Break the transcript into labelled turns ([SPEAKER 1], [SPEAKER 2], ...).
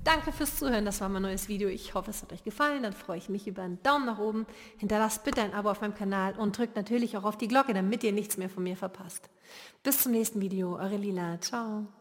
[SPEAKER 1] Danke fürs Zuhören, das war mein neues Video. Ich hoffe, es hat euch gefallen. Dann freue ich mich über einen Daumen nach oben. Hinterlasst bitte ein Abo auf meinem Kanal und drückt natürlich auch auf die Glocke, damit ihr nichts mehr von mir verpasst. Bis zum nächsten Video, eure Lila. Ciao.